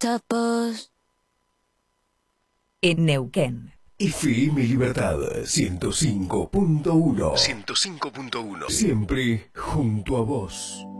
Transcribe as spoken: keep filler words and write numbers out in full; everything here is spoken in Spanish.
tapos. En Neuquén. F M Libertad ciento cinco punto uno. ciento cinco punto uno. Siempre junto a vos.